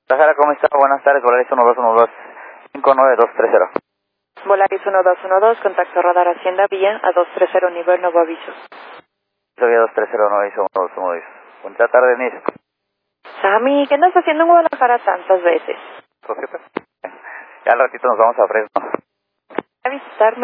Guadalajara, ¿cómo está? Buenas tardes, Volaris 1212 59230. Volaris 1212, contacto radar Hacienda Vía a 230, nivel nuevo aviso. Vía 230, no hizo 1212. Buenas tardes, Nis. Sammy, ¿qué andas haciendo en Guadalajara tantas veces? ¿Por qué? Ya al ratito nos vamos a Fresno. A visitarme.